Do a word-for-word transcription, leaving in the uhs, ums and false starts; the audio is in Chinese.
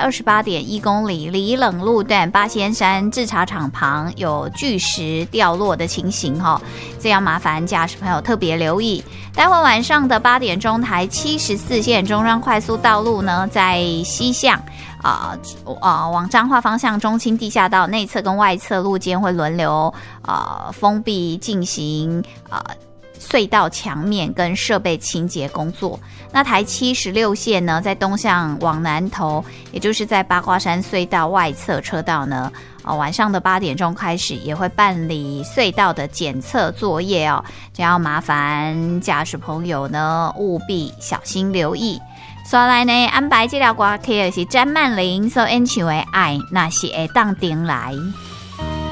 二十八点一公里，里冷路段八仙山制茶厂旁有巨石掉落的情形哈，这要麻烦驾驶朋友特别留意。待会晚上的八点钟，台七十四线中央快速道路呢，在西向啊呃呃往彰化方向中清地下道内侧跟外侧路间会轮流呃封闭进行呃隧道墙面跟设备清洁工作。那台七十六线呢，在东向往南投，也就是在八卦山隧道外侧车道呢，哦，晚上的八点钟开始也会办理隧道的检测作业哦，这要麻烦驾驶朋友呢务必小心留意。所以来呢，安排这条歌曲是詹曼玲所演唱的《爱》，那是会当顶来。